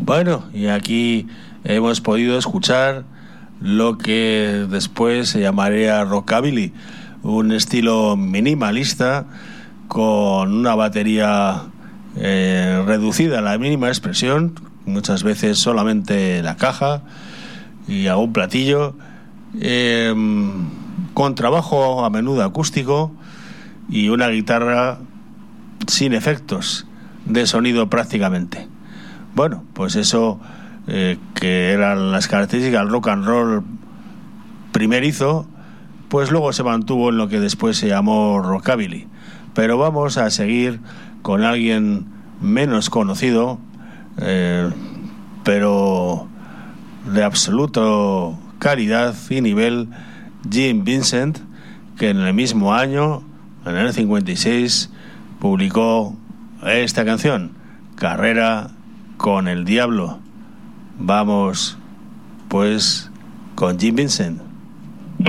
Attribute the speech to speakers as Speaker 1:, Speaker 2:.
Speaker 1: Bueno, y aquí hemos podido escuchar lo que después se llamaría rockabilly, un estilo minimalista con una batería reducida a la mínima expresión, muchas veces solamente la caja y algún platillo, con trabajo a menudo acústico y una guitarra sin efectos de sonido prácticamente. Bueno, pues eso que eran las características del rock and roll primerizo, pues luego se mantuvo en lo que después se llamó rockabilly. Pero vamos a seguir con alguien menos conocido, pero de absoluto calidad y nivel, Gene Vincent, que en el mismo año, en el 56, publicó esta canción, Carrera con el Diablo. Vamos pues con Gene Vincent.